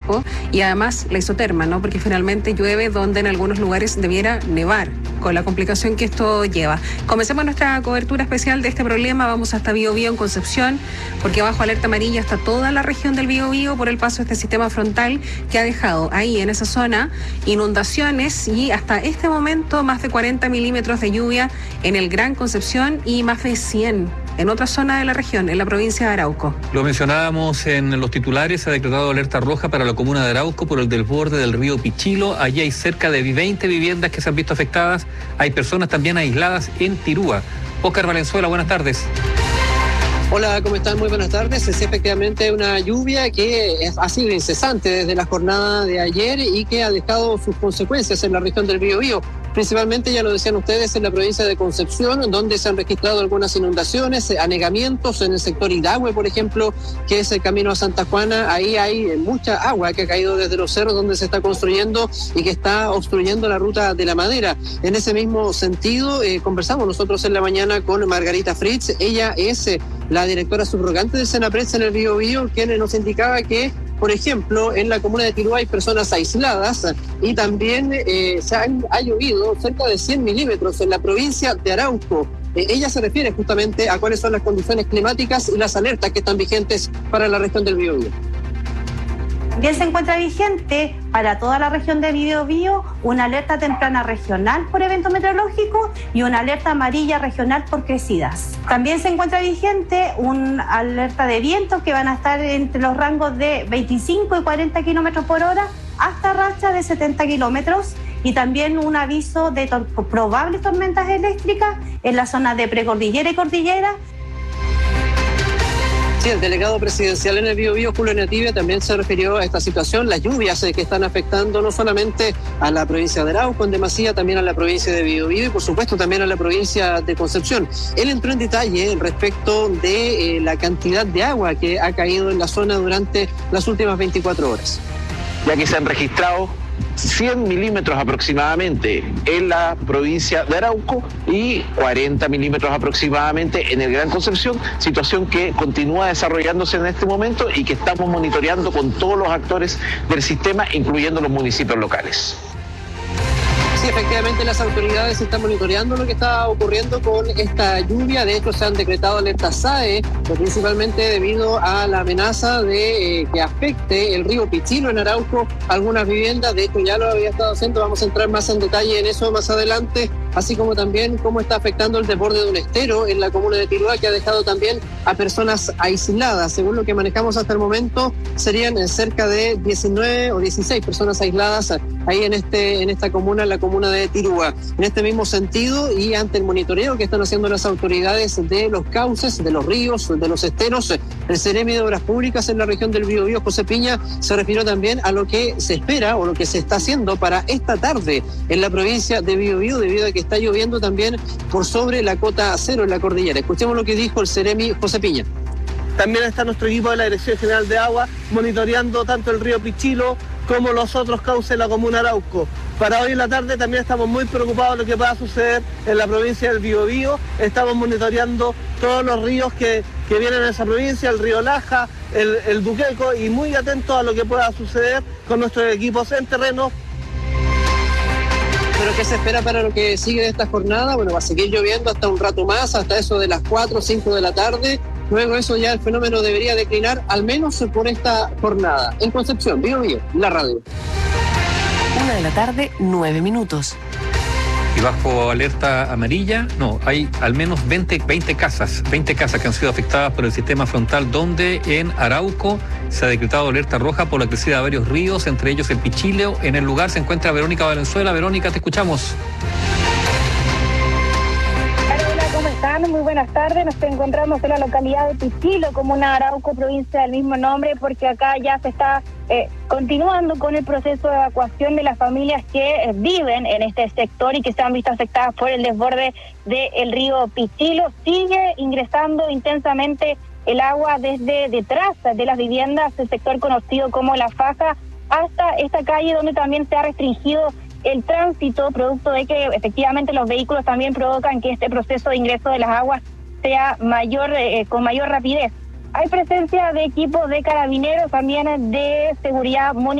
tiempo y además la isoterma, ¿no? Porque finalmente llueve donde en algunos lugares debiera nevar, con la complicación que esto lleva. Comencemos nuestra cobertura especial de este problema. Vamos hasta Biobío en Concepción, porque bajo alerta amarilla está toda la región del Biobío por el paso de este sistema frontal que ha dejado ahí en esa zona inundaciones y hasta este momento más de 40 milímetros de lluvia en el Gran Concepción y más de 100 en otra zona de la región, en la provincia de Arauco. Lo mencionábamos en los titulares, se ha decretado alerta roja para la comuna de Arauco por el desborde del río Pichilo. Allí hay cerca de 20 viviendas que se han visto afectadas. Hay personas también aisladas en Tirúa. Óscar Valenzuela, buenas tardes. Hola, ¿cómo están? Muy buenas tardes. Es efectivamente una lluvia que ha sido incesante desde la jornada de ayer y que ha dejado sus consecuencias en la región del Biobío. Principalmente, ya lo decían ustedes, en la provincia de Concepción, donde se han registrado algunas inundaciones, anegamientos en el sector Idahue, por ejemplo, que es el camino a Santa Juana. Ahí hay mucha agua que ha caído desde los cerros donde se está construyendo y que está obstruyendo la ruta de la madera. En ese mismo sentido, conversamos nosotros en la mañana con Margarita Fritz. Ella es la directora subrogante del Senapred en el Biobío, quien nos indicaba que, por ejemplo, en la comuna de Tirúa hay personas aisladas y también ha llovido cerca de 100 milímetros en la provincia de Arauco. Ella se refiere justamente a cuáles son las condiciones climáticas y las alertas que están vigentes para la región del Biobío. También se encuentra vigente para toda la región de Biobío una alerta temprana regional por evento meteorológico y una alerta amarilla regional por crecidas. También se encuentra vigente una alerta de vientos que van a estar entre los rangos de 25 y 40 kilómetros por hora hasta rachas de 70 kilómetros y también un aviso de probables tormentas eléctricas en la zona de precordillera y cordillera. Sí, el delegado presidencial en el Biobío, Julio Nativia, también se refirió a esta situación, las lluvias que están afectando no solamente a la provincia de Arauco en demasía, también a la provincia de Biobío y por supuesto también a la provincia de Concepción. Él entró en detalle respecto de la cantidad de agua que ha caído en la zona durante las últimas 24 horas. Ya que se han registrado 100 milímetros aproximadamente en la provincia de Arauco y 40 milímetros aproximadamente en el Gran Concepción, situación que continúa desarrollándose en este momento y que estamos monitoreando con todos los actores del sistema, incluyendo los municipios locales. Sí, efectivamente las autoridades están monitoreando lo que está ocurriendo con esta lluvia. De hecho, se han decretado alertas SAE, principalmente debido a la amenaza de que afecte el río Pichilo en Arauco algunas viviendas. De hecho, ya lo había estado haciendo. Vamos a entrar más en detalle en eso más adelante, así como también cómo está afectando el desborde de un estero en la comuna de Tirúa, que ha dejado también a personas aisladas. Según lo que manejamos hasta el momento, serían cerca de 19 o 16 personas aisladas ahí en esta comuna, en la comuna de Tirúa. En este mismo sentido y ante el monitoreo que están haciendo las autoridades de los cauces, de los ríos, de los esteros, el Ceremi de Obras Públicas en la región del Biobío, José Piña, se refirió también a lo que se espera o lo que se está haciendo para esta tarde en la provincia de Biobío, debido a que está lloviendo también por sobre la cota cero en la cordillera. Escuchemos lo que dijo el Ceremi, José Piña. También está nuestro equipo de la Dirección General de Agua monitoreando tanto el río Pichilo como los otros cauces de la comuna Arauco. Para hoy en la tarde también estamos muy preocupados de lo que pueda suceder en la provincia del Biobío. Estamos monitoreando todos los ríos que vienen en esa provincia, el río Laja, el Duqueco, y muy atentos a lo que pueda suceder con nuestros equipos en terreno. ¿Pero qué se espera para lo que sigue de esta jornada? Bueno, va a seguir lloviendo hasta un rato más, hasta eso de las 4 o 5 de la tarde. Luego eso ya el fenómeno debería declinar, al menos por esta jornada. En Concepción, Biobío, la radio. 1:09 p.m. Y bajo alerta amarilla, hay al menos 20 casas que han sido afectadas por el sistema frontal, donde en Arauco se ha decretado alerta roja por la crecida de varios ríos, entre ellos el Pichileo. En el lugar se encuentra Verónica Valenzuela. Verónica, te escuchamos. ¿Cómo están? Muy buenas tardes. Nos encontramos en la localidad de Pichilo, comuna de Arauco, provincia del mismo nombre, porque acá ya se está continuando con el proceso de evacuación de las familias que viven en este sector y que se han visto afectadas por el desborde del río Pichilo. Sigue ingresando intensamente el agua desde detrás de las viviendas, el sector conocido como La Faja, hasta esta calle donde también se ha restringido el tránsito, producto de que efectivamente los vehículos también provocan que este proceso de ingreso de las aguas sea con mayor rapidez. Hay presencia de equipos de carabineros, también de seguridad